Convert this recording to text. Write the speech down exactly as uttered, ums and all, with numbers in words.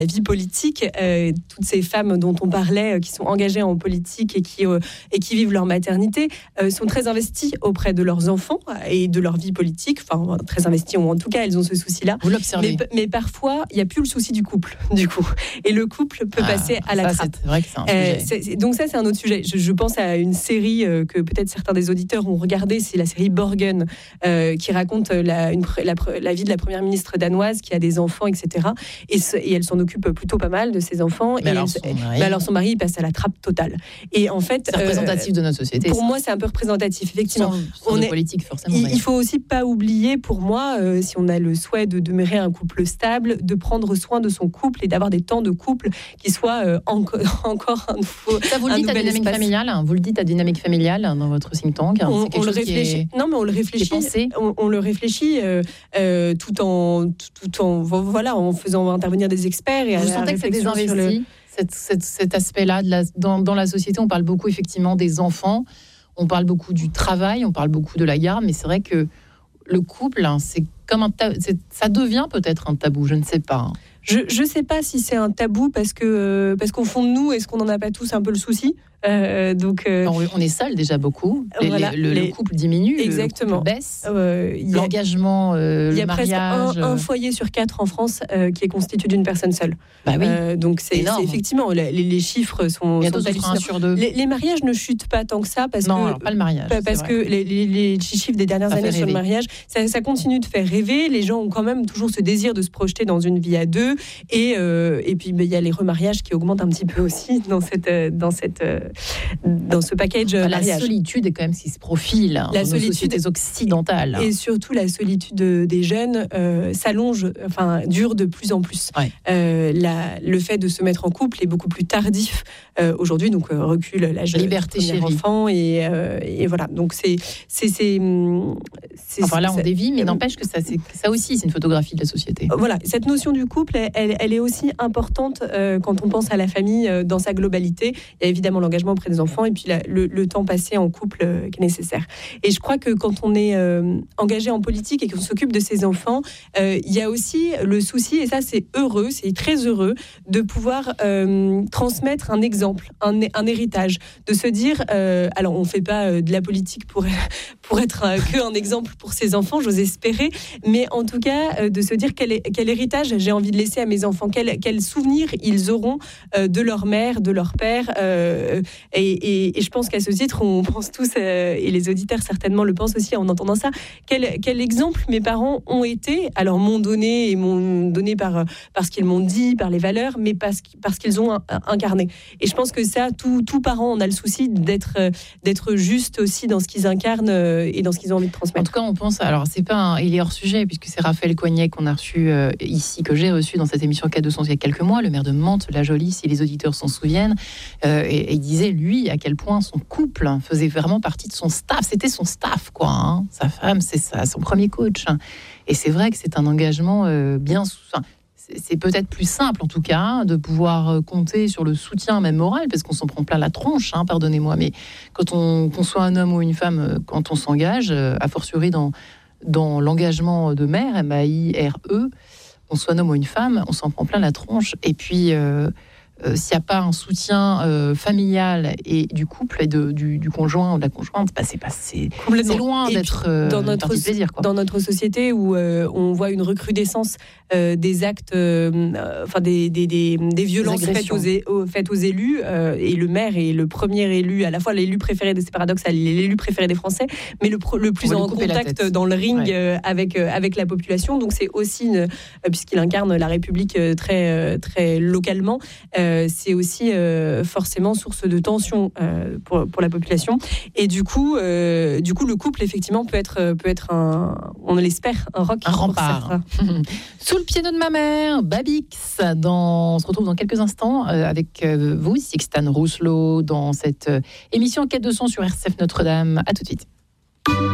la vie politique, euh, toutes ces femmes dont on parlait, euh, qui sont engagées en politique et qui, euh, et qui vivent leur maternité, euh, sont très investies auprès de leurs enfants et de leur vie politique, enfin très investies, ou en tout cas elles ont ce souci-là. Vous l'observez. Mais, mais parfois, il n'y a plus le souci du couple, du coup. Et le couple peut Ah, passer à la ça, trappe. C'est vrai que c'est un Euh, sujet. c'est- donc ça, c'est un autre sujet. Je, je pense à une série euh, que peut-être certains des auditeurs ont regardé, c'est la série Borgen, euh, qui raconte la, une, la, la vie de la première ministre danoise qui a des enfants, et cetera. Et, ce, et elle s'en occupe plutôt pas mal de ses enfants. Mais et alors, elle- son mari- mais alors son mari, il passe à la trappe totale. Et en fait, C'est représentatif de notre société. pour ça. moi, c'est un peu représentatif, effectivement. Sans, sans on de est- politique, forcément. Il, d'ailleurs. il faut aussi pas oublier, pour moi, euh, si on a le souhait de demeurer un couple stable, de prendre soin de son couple et d'avoir des temps de couple qui soient euh, enco- encore un nouveau. Ça, vous le un dites à nouvel dynamique espace. familiale hein, Vous le dites à dynamique familiale dans votre think tank hein, On, c'est quelque on le chose qui réfléchit. est- Non, mais on le qui est réfléchit. pensé. On, on le réfléchit euh, euh, tout en tout en voilà en faisant intervenir des experts et à Vous la sentez que c'est réflexion sur le- désinvesti, cette- cette- cet aspect-là de la- dans, dans la société. On parle beaucoup effectivement des enfants, on parle beaucoup du travail, on parle beaucoup de la garde, mais c'est vrai que le couple, hein, c'est comme un ta- c'est- ça devient peut-être un tabou, je ne sais pas. hein. Je je sais pas si c'est un tabou parce que euh, parce qu'au fond de nous, est-ce qu'on n'en a pas tous un peu le souci? Euh, donc euh, On, on est seul déjà beaucoup, Les- Voilà, les- le, les- le couple diminue, Exactement. le couple baisse, euh, il y a, l'engagement, euh, il y le a presque mariage. un, un foyer sur quatre en France euh, qui est constitué d'une personne seule. Bah oui, Euh, donc c'est Énorme. c'est effectivement les, les chiffres sont, bientôt sont ce sera un hallucinants. sur deux. Les, les mariages ne chutent pas tant que ça parce non, que alors pas le mariage. Pa- c'est Parce vrai. que les, les- les chiffres des dernières Ça fait années sur le rêver. mariage, ça, ça continue de faire rêver. Les gens ont quand même toujours ce désir de se projeter dans une vie à deux. Et, euh, et puis, ben, il y a les remariages qui augmentent un petit peu aussi dans, cette, euh, dans, cette, euh, dans ce package euh, la mariage. solitude est quand même ce qui se profile hein, La dans nos solitude- sociétés occidentales. Et surtout, la solitude des jeunes euh, s'allonge, enfin, dure de plus en plus. Ouais. Euh, la, le fait de se mettre en couple est beaucoup plus tardif euh, aujourd'hui, donc euh, recule l'âge Liberté du premier chérie. enfant. Et, euh, et voilà, donc c'est... c'est, c'est, hum, c'est- Enfin là, on c'est- dévie, mais euh, n'empêche que ça, c'est, ça aussi, c'est une photographie de la société. Voilà, cette notion du couple, elle, elle, elle est aussi importante euh, quand on pense à la famille euh, dans sa globalité. Il y a évidemment l'engagement auprès des enfants et puis la- le, le temps passé en couple euh, qui est nécessaire. Et je crois que quand on est euh, engagé en politique et qu'on s'occupe de ses enfants, euh, il y a aussi le souci, et ça c'est heureux, c'est très heureux, de pouvoir euh, transmettre un exemple, un, un héritage, de se dire, euh, alors on ne fait pas euh, de la politique pour, pour être euh, que un exemple pour ses enfants, j'ose espérer, mais en tout cas euh, de se dire quel, est- quel héritage j'ai envie de laisser à mes enfants, quel, quel souvenir ils auront euh, de leur mère, de leur père, euh, et, et- et je pense qu'à ce titre, on pense tous, euh, et les auditeurs certainement le pensent aussi en entendant ça, quel, quel exemple mes parents ont été, alors m'ont donné, et m'ont donné par, parce qu'ils m'ont dit, par les valeurs, mais parce, qu'- parce qu'ils ont un- incarné. Et je pense que ça, tout, tout parent, on a le souci d'être, euh, d'être juste aussi dans ce qu'ils incarnent euh, et dans ce qu'ils ont envie de En transmettre. tout cas, on pense. Alors, c'est pas. Un, il est hors sujet puisque c'est Raphaël Coignet qu'on a reçu euh, ici, que j'ai reçu dans cette émission K deux cents il y a quelques mois, le maire de Mantes-la-Jolie, si les auditeurs s'en souviennent, euh, et, et il disait lui à quel point son couple faisait vraiment partie de son staff. C'était son staff, quoi. hein. Sa femme, c'est ça, son premier coach. Et c'est vrai que c'est un engagement euh, bien. sous- enfin, c'est c'est peut-être plus simple, en tout cas, de pouvoir euh, compter sur le soutien, même moral, parce qu'on s'en prend plein la tronche, hein, pardonnez-moi. Mais quand on, qu'on soit un homme ou une femme, euh, quand on s'engage, euh, a fortiori dans, dans l'engagement de mère, M A I R E, qu'on soit un homme ou une femme, on s'en prend plein la tronche. Et puis, euh, euh, s'il n'y a pas un soutien euh, familial et du couple et de, du, du conjoint ou de la conjointe, bah, c'est, pas, c'est, Complètement. c'est loin Et d'être puis, euh, dans une notre partie de plaisir. Quoi. Dans notre société où euh, on voit une recrudescence euh, des actes, euh, enfin des, des, des, des violences Des faites agressions. aux, é- aux- faites aux élus, euh, et le maire est le premier élu, à la fois l'élu préféré, des- c'est paradoxal, l'élu préféré des Français, mais le, pro- le plus On va lui en couper la contact tête. dans le ring Ouais. euh, avec, euh, avec la population. Donc c'est aussi, une- euh, puisqu'il incarne la République euh, très, euh, très localement, euh, c'est aussi euh, forcément source de tension euh, pour, pour la population. Et du coup, euh, du coup, le couple, effectivement, peut être, peut être un, on l'espère, un roc. Un pour rempart. certains. Sous le piano de ma mère, Babix. Dans... On se retrouve dans quelques instants euh, avec euh, vous, Sixtane Rousselot, dans cette euh, émission Quête de son sur R C F Notre-Dame. À tout de suite.